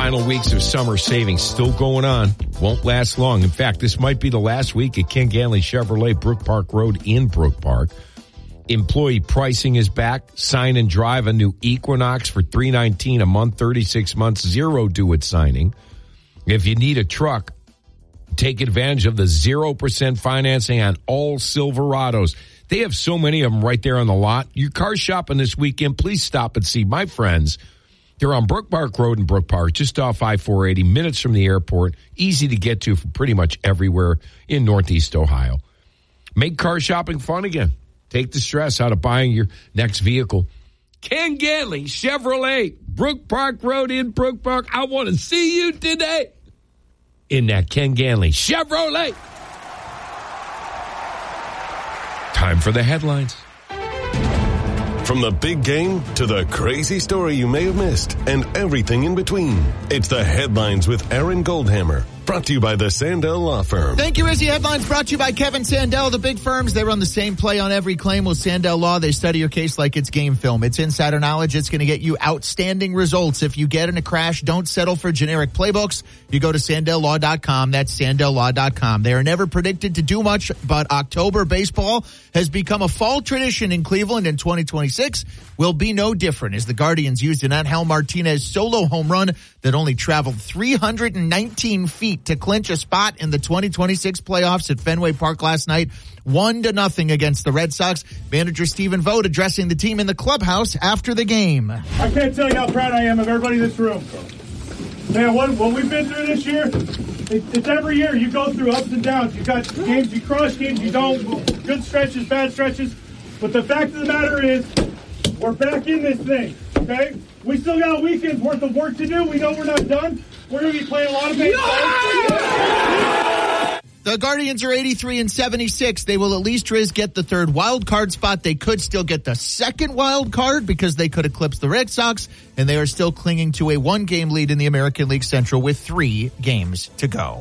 Final weeks of summer savings still going on. Won't last long. In fact, this might be the last week at Ken Ganley Chevrolet, Brook Park Road in Brook Park. Employee pricing is back. Sign and drive a new Equinox for $319 a month, 36 months, zero due at signing. If you need a truck, take advantage of the 0% financing on all Silverados. They have so many of them right there on the lot. You're car shopping this weekend, please stop and see my friends. They're on Brook Park Road in Brook Park, just off I-480, minutes from the airport, easy to get to from pretty much everywhere in Northeast Ohio. Make car shopping fun again. Take the stress out of buying your next vehicle. Ken Ganley Chevrolet, Brook Park Road in Brook Park. I want to see you today in that Ken Ganley Chevrolet. Time for the headlines. From the big game to the crazy story you may have missed and everything in between. It's the Headlines with Aaron Goldhammer. Brought to you by the Sandell Law Firm. Thank you, Rizzy. Headlines brought to you by Kevin Sandell. The big firms, they run the same play on every claim. With Sandell Law, they study your case like it's game film. It's insider knowledge. It's going to get you outstanding results. If you get in a crash, don't settle for generic playbooks. You go to SandellLaw.com. That's SandellLaw.com. They are never predicted to do much, but October baseball has become a fall tradition in Cleveland, and 2026 will be no different as the Guardians used an Angel Martinez solo home run that only traveled 319 feet to clinch a spot in the 2026 playoffs at Fenway Park last night, 1-0 against the Red Sox. Manager Stephen Vogt addressing the team in the clubhouse after the game. I can't tell you how proud I am of everybody in this room. Man, what we've been through this year, it's every year you go through ups and downs. You've got games you crush, games you don't, good stretches, bad stretches. But the fact of the matter is, we're back in this thing, okay? We still got a weekend's worth of work to do. We know we're not done. We're going to be playing a lot of baseball. The Guardians are 83-76. They will at least, Riz, get the third wild card spot. They could still get the second wild card because they could eclipse the Red Sox, and they are still clinging to a one-game lead in the American League Central with 3 games to go.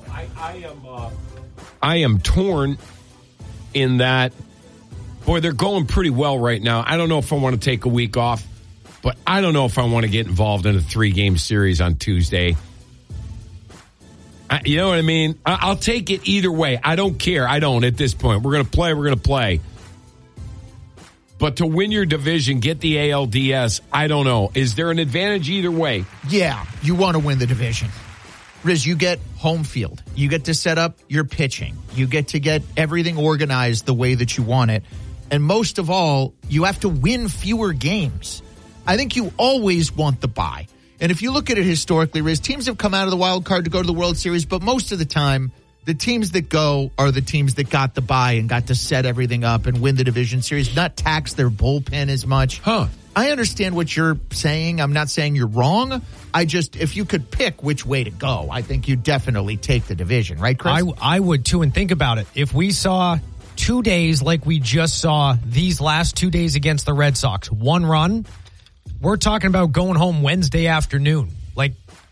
I am torn in that, boy, they're going pretty well right now. I don't know if I want to take a week off, but I don't know if I want to get involved in a 3-game series on Tuesday. You know what I mean? I'll take it either way. I don't care. I don't at this point. We're going to play. But to win your division, get the ALDS, I don't know. Is there an advantage either way? Yeah, you want to win the division. Riz, you get home field. You get to set up your pitching. You get to get everything organized the way that you want it. And most of all, you have to win fewer games. I think you always want the bye. And if you look at it historically, Riz, teams have come out of the wild card to go to the World Series, but most of the time, the teams that go are the teams that got the bye and got to set everything up and win the division series, not tax their bullpen as much. I understand what you're saying. I'm not saying you're wrong. If you could pick which way to go, I think you'd definitely take the division, right, Chris? I would too, and think about it. If we saw 2 days like we just saw these last 2 days against the Red Sox, 1 run, we're talking about going home Wednesday afternoon, like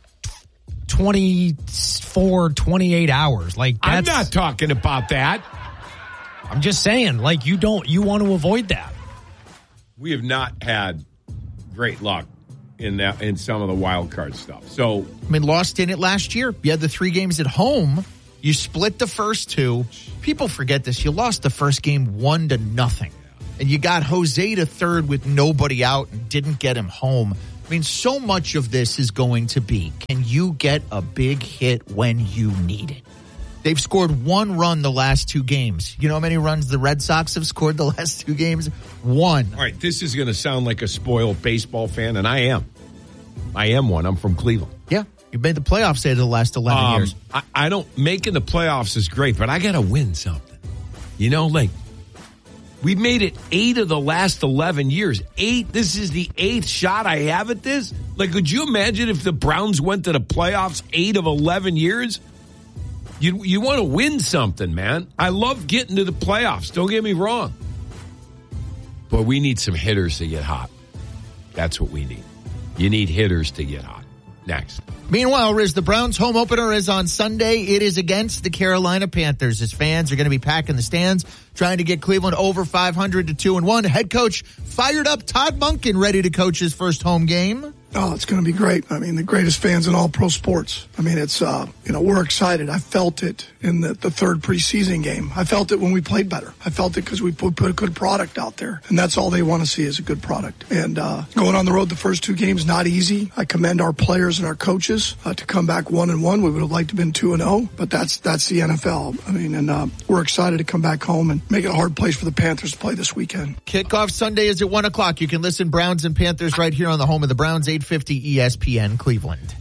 24, 28 hours. Like I'm not talking about that. I'm just saying, like, you want to avoid that. We have not had great luck in some of the wild card stuff. So, I mean, lost in it last year. You had the 3 games at home. You split the first 2. People forget this. You lost the first game 1-0. And you got Jose to third with nobody out and didn't get him home. I mean, so much of this is going to be, can you get a big hit when you need it? They've scored 1 run the last 2 games. You know how many runs the Red Sox have scored the last 2 games? 1. All right, this is going to sound like a spoiled baseball fan, and I am. I am one. I'm from Cleveland. Yeah, you made the playoffs say the last 11 years. I don't, making the playoffs is great, but I got to win something. You know, like, we made it 8 of the last 11 years. 8. This is the 8th shot I have at this. Like, could you imagine if the Browns went to the playoffs 8 of 11 years? You want to win something, man. I love getting to the playoffs. Don't get me wrong. But we need some hitters to get hot. That's what we need. You need hitters to get hot. Next. Meanwhile, Riz, the Browns' home opener is on Sunday. It is against the Carolina Panthers. His fans are going to be packing the stands, trying to get Cleveland over 500 to 2-1. Head coach fired up Todd Monken, ready to coach his first home game. Oh, it's going to be great. I mean, the greatest fans in all pro sports. I mean, it's, we're excited. I felt it in the third preseason game. I felt it when we played better. I felt it because we put a good product out there. And that's all they want to see is a good product. And going on the road the first 2 games, not easy. I commend our players and our coaches to come back 1-1. We would have liked to have been 2-0, but that's the NFL. I mean, and we're excited to come back home and make it a hard place for the Panthers to play this weekend. Kickoff Sunday is at 1 o'clock. You can listen Browns and Panthers right here on the home of the Browns, 850 ESPN Cleveland.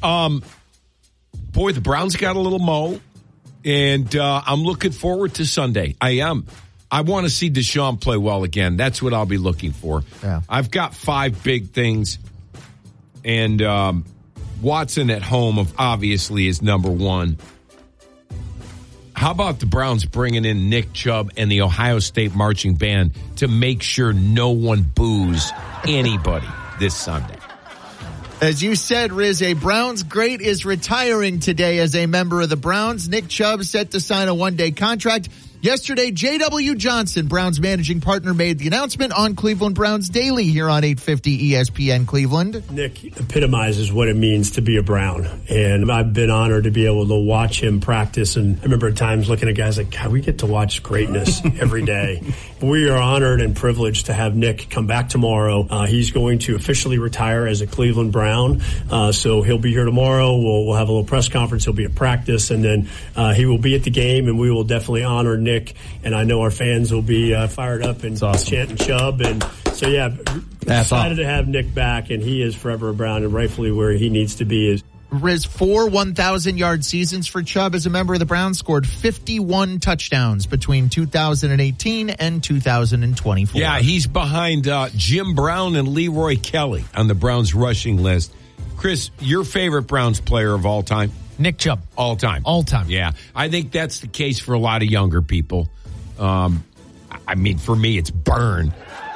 Boy, the Browns got a little mo, and I'm looking forward to Sunday. I am. I want to see Deshaun play well again. That's what I'll be looking for. Yeah. I've got 5 big things, and Watson at home obviously is number 1. How about the Browns bringing in Nick Chubb and the Ohio State Marching Band to make sure no one boos anybody this Sunday? As you said, Riz, a Browns great is retiring today as a member of the Browns. Nick Chubb set to sign a 1-day contract. Yesterday, J.W. Johnson, Browns managing partner, made the announcement on Cleveland Browns Daily here on 850 ESPN Cleveland. Nick epitomizes what it means to be a Brown, and I've been honored to be able to watch him practice. And I remember at times looking at guys like, God, we get to watch greatness every day. We are honored and privileged to have Nick come back tomorrow. He's going to officially retire as a Cleveland Brown, so he'll be here tomorrow. We'll have a little press conference. He'll be at practice, and then he will be at the game, and we will definitely honor Nick. And I know our fans will be fired up and chanting Chubb. And so, yeah, excited to have Nick back, and he is forever a Brown and rightfully where he needs to be. Riz, 4 1,000-yard seasons for Chubb as a member of the Browns, scored 51 touchdowns between 2018 and 2024. Yeah, he's behind Jim Brown and Leroy Kelly on the Browns rushing list. Chris, your favorite Browns player of all time? Nick Chubb. All time. All time. Yeah. I think that's the case for a lot of younger people. I mean, for me, it's Burn.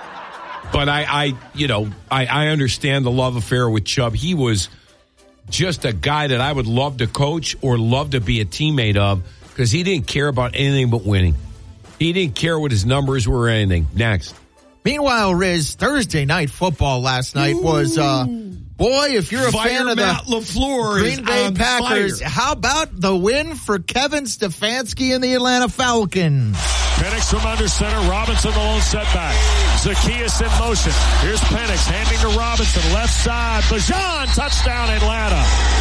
But I understand the love affair with Chubb. He was just a guy that I would love to coach or love to be a teammate of because he didn't care about anything but winning. He didn't care what his numbers were or anything. Next. Meanwhile, Riz, Thursday night football last night was... Boy, if you're a fan of Matt the LaFleur Green Bay Packers, how about the win for Kevin Stefanski and the Atlanta Falcons? Penix from under center. Robinson the lone setback. Zacchaeus in motion. Here's Penix handing to Robinson. Left side. Bijan, touchdown Atlanta.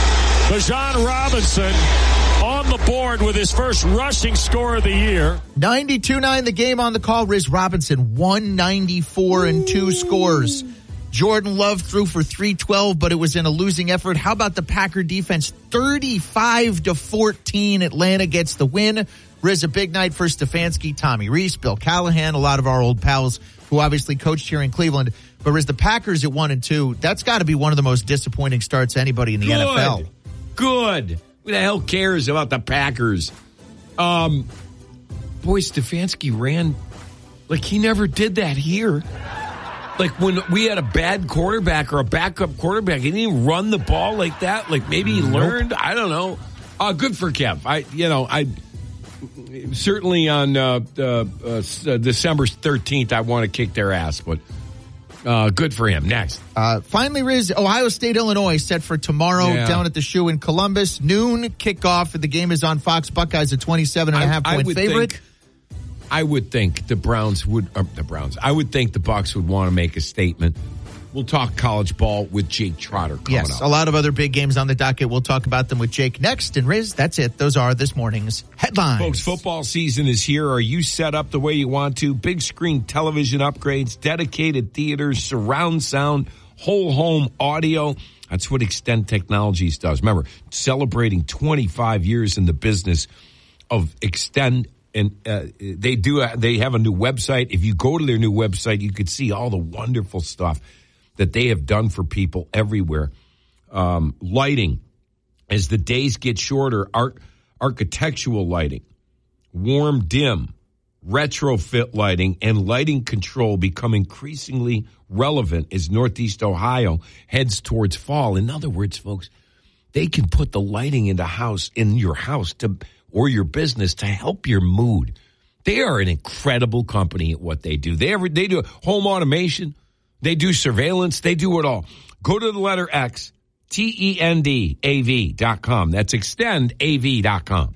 Bijan Robinson on the board with his first rushing score of the year. 92-9 the game on the call. Riz Robinson, 194 and 2 scores. Jordan Love threw for 312, but it was in a losing effort. How about the Packer defense? 35-14. Atlanta gets the win. Riz, a big night for Stefanski, Tommy Rees, Bill Callahan, a lot of our old pals who obviously coached here in Cleveland. But Riz, the Packers at 1-2, that's got to be one of the most disappointing starts anybody in the NFL. Good. Who the hell cares about the Packers? Boy, Stefanski ran like he never did that here. Like when we had a bad quarterback or a backup quarterback, he didn't even run the ball like that. Like maybe he learned. I don't know. Good for Kev. I certainly on December 13th, I want to kick their ass, but good for him. Next. Finally, Riz, Ohio State, Illinois set for tomorrow down at the Shoe in Columbus. Noon kickoff. The game is on Fox. Buckeyes a 27.5-point favorite. I would think the Bucks would want to make a statement. We'll talk college ball with Jake Trotter coming up. Yes, a lot of other big games on the docket. We'll talk about them with Jake next. And Riz, that's it. Those are this morning's headlines. Folks, football season is here. Are you set up the way you want to? Big screen television upgrades, dedicated theaters, surround sound, whole home audio. That's what Extend Technologies does. Remember, celebrating 25 years in the business of Extend. And they have a new website. If you go to their new website, you could see all the wonderful stuff that they have done for people everywhere. Lighting, as the days get shorter, architectural lighting, warm dim, retrofit lighting, and lighting control become increasingly relevant as Northeast Ohio heads towards fall. In other words, folks, they can put the lighting in your house or your business to help your mood. They are an incredible company at what they do. They do home automation. They do surveillance. They do it all. Go to the letter X, TENDAV.com. That's extendav.com.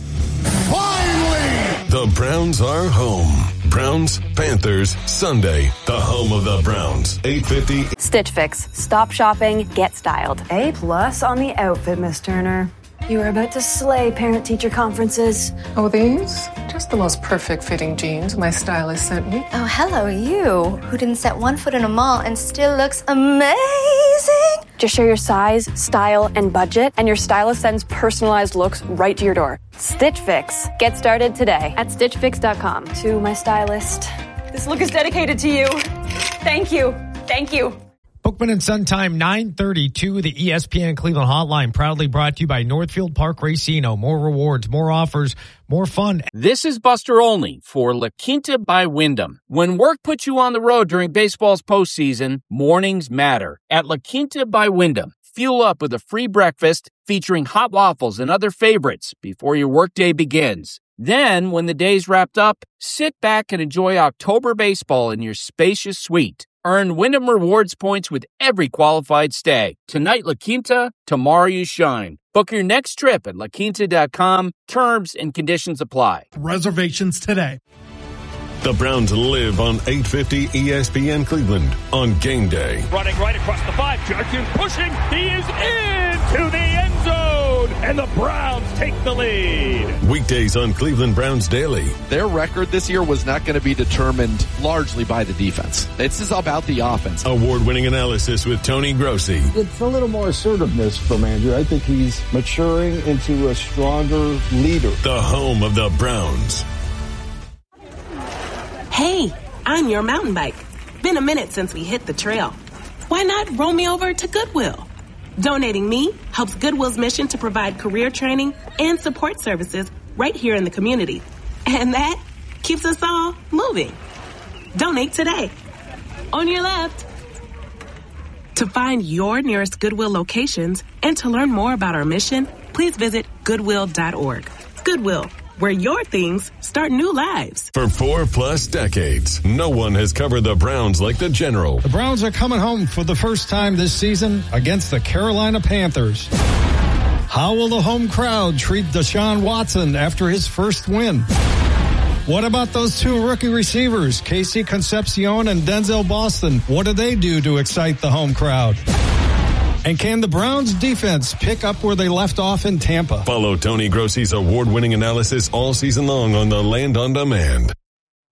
The Browns are home. Browns, Panthers, Sunday. The home of the Browns. 850. Stitch Fix. Stop shopping, get styled. A+ on the outfit, Miss Turner. You were about to slay parent-teacher conferences. Oh, these? Just the most perfect fitting jeans my stylist sent me. Oh, hello, you, who didn't set one foot in a mall and still looks amazing. Just share your size, style, and budget, and your stylist sends personalized looks right to your door. Stitch Fix. Get started today at StitchFix.com. To my stylist, this look is dedicated to you. Thank you. Thank you. Bookman and Son time, 9:32. The ESPN Cleveland Hotline, proudly brought to you by Northfield Park Racino. More rewards, more offers, more fun. This is Buster Olney for La Quinta by Wyndham. When work puts you on the road during baseball's postseason, mornings matter. At La Quinta by Wyndham, fuel up with a free breakfast featuring hot waffles and other favorites before your workday begins. Then, when the day's wrapped up, sit back and enjoy October baseball in your spacious suite. Earn Wyndham Rewards points with every qualified stay. Tonight, La Quinta, tomorrow you shine. Book your next trip at laquinta.com. Terms and conditions apply. Reservations today. The Browns live on 850 ESPN Cleveland on game day. Running right across the 5. Judkins pushing. He is into the end zone. And the Browns take the lead. Weekdays on Cleveland Browns Daily. Their record this year was not going to be determined largely by the defense. This is about the offense. Award-winning analysis with Tony Grossi. It's a little more assertiveness from Andrew. I think he's maturing into a stronger leader. The home of the Browns. Hey, I'm your mountain bike. Been a minute since we hit the trail. Why not roll me over to Goodwill? Donating me helps Goodwill's mission to provide career training and support services right here in the community. And that keeps us all moving. Donate today. On your left. To find your nearest Goodwill locations and to learn more about our mission, please visit Goodwill.org. Goodwill, where your things start new lives. For 4+ decades, no one has covered the Browns like the General. The Browns are coming home for the first time this season against the Carolina Panthers. How will the home crowd treat Deshaun Watson after his first win? What about those two rookie receivers, Casey Concepcion and Denzel Boston? What do they do to excite the home crowd? And can the Browns defense pick up where they left off in Tampa? Follow Tony Grossi's award-winning analysis all season long on the Land on Demand.